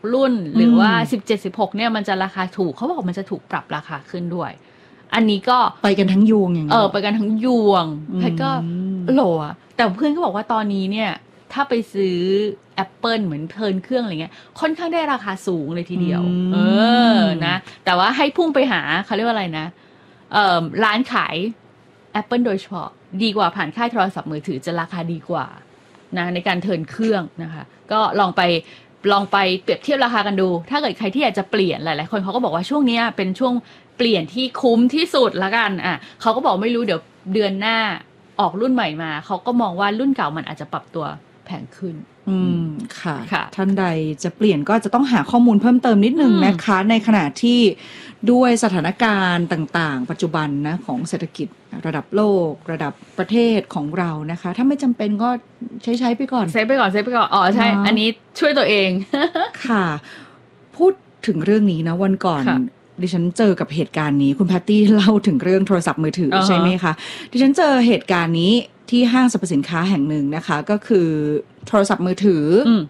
รุ่นหรือว่า17-16เนี่ยมันจะราคาถูกเขาบอกมันจะถูกปรับราคาขึ้นด้วยอันนี้ก็ไปกันทั้งยวงอย่างนี้ไปกันทั้งยวงแพทก็โหลอะแต่เพื่อนก็บอกว่าตอนนี้เนี่ยถ้าไปซื้อ Apple เหมือนเทิร์นเครื่องอะไรเงี้ยค่อนข้างได้ราคาสูงเลยทีเดียวนะแต่ว่าให้พุ่งไปหาเขาเรียกว่าอะไรนะร้านขาย Apple โดยเฉพาะดีกว่าผ่านค่ายโทรศัพท์มือถือจะราคาดีกว่านะในการเทิร์นเครื่องนะคะก็ลองไปเปรียบเทียบราคากันดูถ้าเกิดใครที่อยากจะเปลี่ยนหลายๆคนเขาก็บอกว่าช่วงนี้เป็นช่วงเปลี่ยนที่คุ้มที่สุดละกันเขาก็บอกไม่รู้เดี๋ยวเดือนหน้าออกรุ่นใหม่มาเขาก็มองว่ารุ่นเก่ามันอาจจะปรับตัวแพงขึ้นค่ะท่านใดจะเปลี่ยนก็จะต้องหาข้อมูลเพิ่มเติมนิดนึงนะคะในขณะที่ด้วยสถานการณ์ต่างๆปัจจุบันนะของเศรษฐกิจระดับโลกระดับประเทศของเรานะคะถ้าไม่จำเป็นก็ใช้ไปก่อนใช้ไปก่อนใช่อันนี้ช่วยตัวเองค่ะพูดถึงเรื่องนี้นะวันก่อนดิฉันเจอกับเหตุการณ์นี้คุณแพตตี้เล่าถึงเรื่องโทรศัพท์มือถือใช่ไหมคะดิฉันเจอเหตุการณ์นี้ที่ห้างสรรพสินค้าแห่งหนึ่งนะคะก็คือโทรศัพท์มือถือ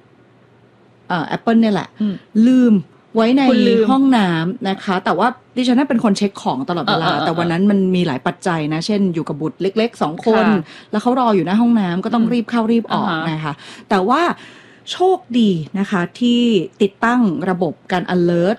Apple เนี่ยแหละลืมไว้ในห้องน้ำนะคะแต่ว่าดิฉันเป็นคนเช็คของตลอดเวลาแต่วันนั้นมันมีหลายปัจจัยนะเช่นอยู่กับบุตรเล็กๆ2คนแล้วเขารออยู่หน้าห้องน้ำก็ต้องรีบเข้ารีบออกนะคะแต่ว่าโชคดีนะคะที่ติดตั้งระบบการ alert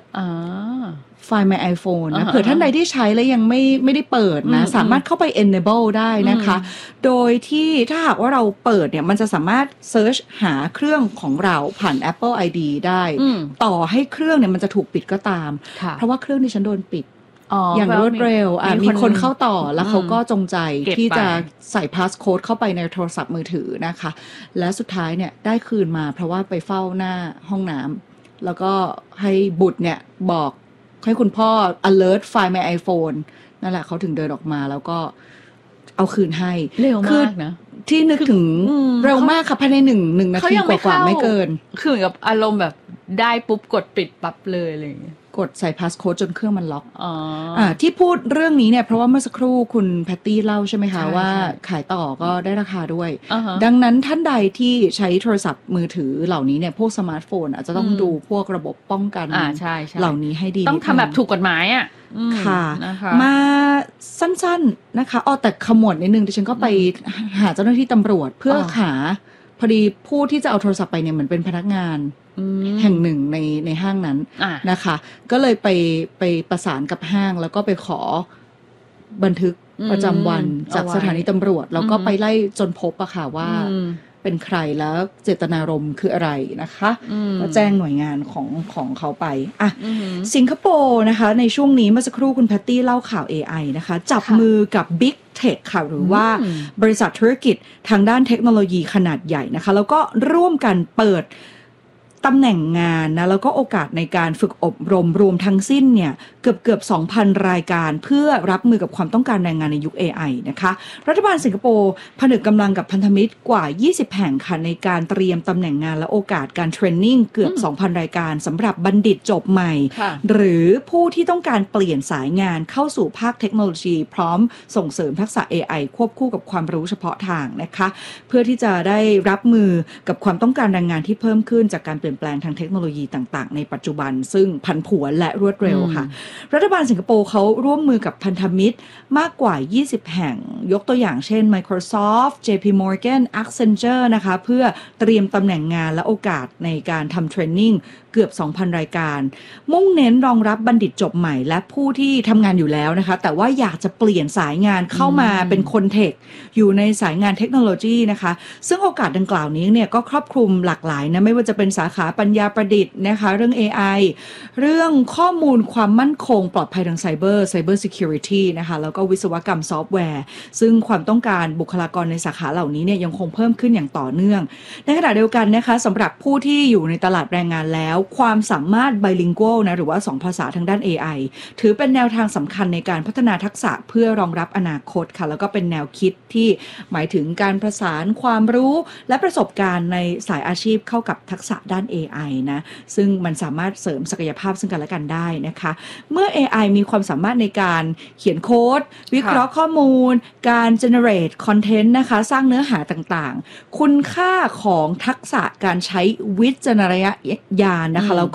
Find My iPhone นะเผื่อท่านใดที่ใช้แล้วยังไม่ได้เปิดนะสามารถเข้าไป enable ได้นะคะโดยที่ถ้าหากว่าเราเปิดเนี่ยมันจะสามารถ search หาเครื่องของเราผ่าน Apple ID ได้ต่อให้เครื่องเนี่ยมันจะถูกปิดก็ตามเพราะว่าเครื่องที่ฉันโดนปิดอย่างรวดเร็วมีคนเข้าต่อแล้วเขาก็จงใจที่จะใส่พาสโค้ดเข้าไปในโทรศัพท์มือถือนะคะและสุดท้ายเนี่ยได้คืนมาเพราะว่าไปเฝ้าหน้าห้องน้ำแล้วก็ให้บุตรเนี่ยบอกให้คุณพ่อ alert Find My iPhone นั่นแหละเขาถึงเดินออกมาแล้วก็เอาคืนให้เร็วมากนะที่นึกถึงเร็วมากค่ะภายใน1นาทีกว่าไม่เกินคือเหมือนกับอารมณ์แบบได้ปุ๊บกดปิดปั๊บเลยอะไรอย่างเงี้ยกดใส่พาสโค้ดจนเครื่องมันล็อกที่พูดเรื่องนี้เนี่ยเพราะว่าเมื่อสักครู่คุณแพตตี้เล่าใช่ไหมคะว่าขายต่อก็ได้ราคาด้วยดังนั้นท่านใดที่ใช้โทรศัพท์มือถือเหล่านี้เนี่ยพวกสมาร์ทโฟนอาจจะต้องดูพวกระบบป้องกันเหล่านี้ให้ดีต้องทำแบบถูกกฎหมายค่ะมาสั้นๆนะคะแต่ขมวดนิดนึงดิฉันก็ไปหาเจ้าหน้าที่ตำรวจเพื่อหาพอดีผู้ที่จะเอาโทรศัพท์ไปเนี่ยเหมือนเป็นพนักงานแห่งหนึ่งในห้างนั้นนะคะก็เลยไปประสานกับห้างแล้วก็ไปขอบันทึกประจำวันจากสถานีตำรวจแล้วก็ไปไล่จนพบอะค่ะว่าเป็นใครแล้วเจตนารมณ์คืออะไรนะคะก็แจ้งหน่วยงานของเขาไปสิงคโปร์นะคะในช่วงนี้เมื่อสักครู่คุณแพตตี้เล่าข่าว AI นะคะจับมือกับ Big Tech ค่ะหรือว่าบริษัทธุรกิจทางด้านเทคโนโลยีขนาดใหญ่นะคะแล้วก็ร่วมกันเปิดตำแหน่งงานนะแล้วก็โอกาสในการฝึกอบรมรวมทั้งสิ้นเนี่ยเกือบ 2,000 รายการเพื่อรับมือกับความต้องการแรงงานในยุค AI นะคะรัฐบาลสิงคโปร์ผนึกกำลังกับพันธมิตรกว่า20แห่งค่ะในการเตรียมตำแหน่งงานและโอกาสการเทรนนิ่งเกือบ 2,000 รายการสำหรับบัณฑิตจบใหม่หรือผู้ที่ต้องการเปลี่ยนสายงานเข้าสู่ภาคเทคโนโลยีพร้อมส่งเสริมทักษะ AI ควบคู่กับความรู้เฉพาะทางนะคะเพื่อที่จะได้รับมือกับความต้องการแรงงานที่เพิ่มขึ้นจากการเปลี่ยนแปลงทางเทคโนโลยีต่างๆในปัจจุบันซึ่งผันผวนและรวดเร็วค่ะรัฐบาลสิงคโปร์เขาร่วมมือกับพันธมิตรมากกว่า20แห่งยกตัวอย่างเช่น Microsoft JP Morgan Accenture นะคะเพื่อเตรียมตำแหน่งงานและโอกาสในการทำเทรนนิ่งเกือบ 2,000 รายการมุ่งเน้นรองรับบัณฑิตจบใหม่และผู้ที่ทำงานอยู่แล้วนะคะแต่ว่าอยากจะเปลี่ยนสายงานเข้ามาเป็นคนเทคอยู่ในสายงานเทคโนโลยีนะคะซึ่งโอกาสดังกล่าวนี้เนี่ยก็ครอบคลุมหลากหลายนะไม่ว่าจะเป็นสาขาปัญญาประดิษฐ์นะคะเรื่อง AI เรื่องข้อมูลความมั่นคงปลอดภัยทางไซเบอร์ Security นะคะแล้วก็วิศวกรรมซอฟต์แวร์ซึ่งความต้องการบุคลากรในสาขาเหล่านี้เนี่ยยังคงเพิ่มขึ้นอย่างต่อเนื่องในขณะเดียวกันนะคะสำหรับผู้ที่อยู่ในตลาดแรงงานแล้วความสามารถ bilingual นะหรือว่า2ภาษาทางด้าน AI ถือเป็นแนวทางสำคัญในการพัฒนาทักษะเพื่อรองรับอนาคตค่ะแล้วก็เป็นแนวคิดที่หมายถึงการประสานความรู้และประสบการณ์ในสายอาชีพเข้ากับทักษะด้าน AI นะซึ่งมันสามารถเสริมศักยภาพซึ่งกันและกันได้นะคะเมื่อ AI มีความสามารถในการเขียนโค้ดวิเคราะห์ข้อมูลการ generate content นะคะสร้างเนื้อหาต่างๆคุณค่าของทักษะการใช้วิจารณญาณนะคะแล้ว